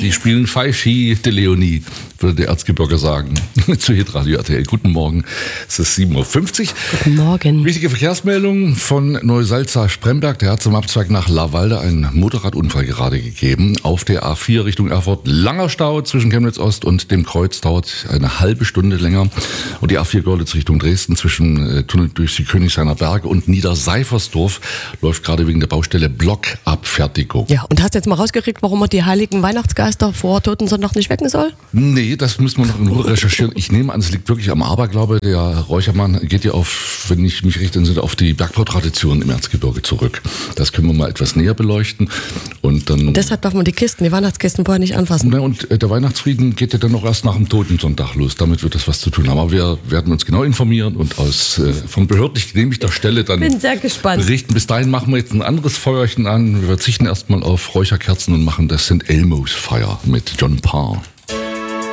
die spielen Feischi de Leonie, würde der Erzgebirger sagen. Zu Hitradio RTL. Guten Morgen, es ist 7.50 Uhr. Guten Morgen. Wichtige Verkehrsmeldung von Neusalza-Spremberg. Der hat zum Abzweig nach Lawalde einen Motorradunfall gerade gegeben. Auf der A4 Richtung Erfurt langer Stau zwischen Chemnitz Ost und dem Kreuz, dauert eine halbe Stunde länger. Und die A4 Görlitz Richtung Dresden zwischen Tunnel durch die Königshainer Berge und Niederseifersdorf läuft gerade wegen der Baustelle Blockabfertigung. Ja, und hast du jetzt mal rausgekriegt, warum man die heiligen Weihnachtsgeister vor Totensonntag nicht wecken soll? Nee, das müssen wir noch in Ruhe recherchieren. Ich nehme an, es liegt wirklich am Aberglaube. Der Räuchermann geht ja auf, wenn ich mich recht entsinne, auf die Bergbautradition im Erzgebirge zurück. Das können wir mal etwas näher beleuchten. Und dann. Deshalb darf man die Weihnachtskisten vorher nicht anfassen. Und der Weihnachtsfrieden geht ja dann noch erst nach dem Totensonntag los. Damit wird das was zu tun haben. Aber wir werden uns genau informieren und von behördlich genehmigter Stelle dann Bin sehr gespannt. berichten. Bis dahin machen wir jetzt ein anderes Feuerchen an. Wir verzichten erstmal auf Räucherkerzen und machen das St. Elmo's Fire mit John Parr.